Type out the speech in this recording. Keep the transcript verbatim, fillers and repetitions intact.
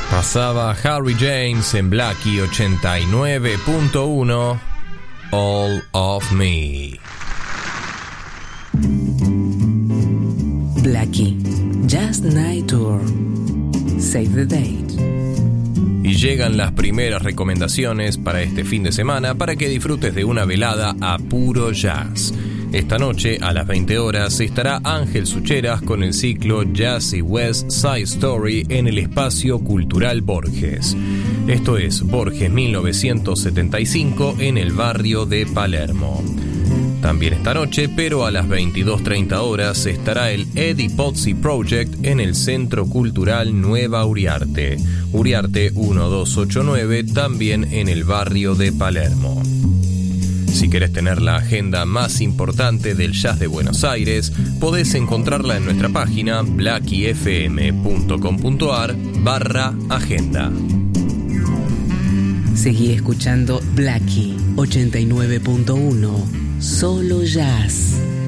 Pasaba Harry James en Blackie ochenta y nueve punto uno, All of Me. Blackie, Just Night Tour. Save the date. Y llegan las primeras recomendaciones para este fin de semana para que disfrutes de una velada a puro jazz. Esta noche, a las veinte horas, estará Ángel Sucheras con el ciclo Jazz y West Side Story en el Espacio Cultural Borges. Esto es Borges mil novecientos setenta y cinco en el barrio de Palermo. También esta noche, pero a las veintidós treinta horas, estará el Eddie Pozzi Project en el Centro Cultural Nueva Uriarte. Uriarte uno dos ocho nueve, también en el barrio de Palermo. Si querés tener la agenda más importante del jazz de Buenos Aires, podés encontrarla en nuestra página blackiefm.com.ar barra agenda. Seguí escuchando Blackie ochenta y nueve punto uno, solo jazz.